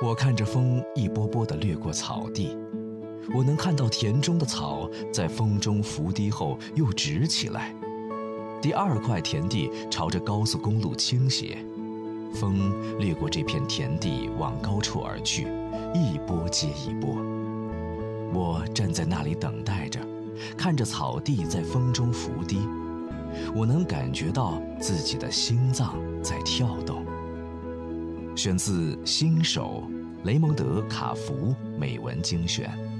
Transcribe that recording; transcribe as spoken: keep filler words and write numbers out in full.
我看着风一波波地掠过草地，我能看到田中的草在风中拂堤后又直起来。第二块田地朝着高速公路倾斜，风掠过这片田地往高处而去，一波接一波。我站在那里等待着，看着草地在风中拂堤，我能感觉到自己的心脏在跳动。选自《新手》雷蒙德·卡福美文精选。